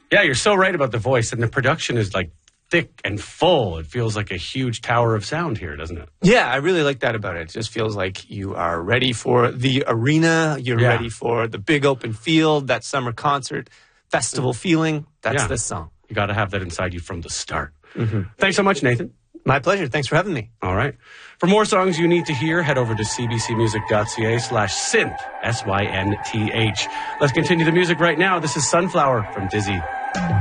Yeah, you're so right about the voice, and the production is like thick and full. It feels like a huge tower of sound here, doesn't it? Yeah, I really like that about it. It just feels like you are ready for the arena. You're ready for the big open field, that summer concert, festival feeling. That's this song. You got to have that inside you from the start. Thanks so much, Nathan. My pleasure. Thanks for having me. All right. For more songs you need to hear, head over to cbcmusic.ca/synth, SYNTH. Let's continue the music right now. This is Sunflower from Dizzy.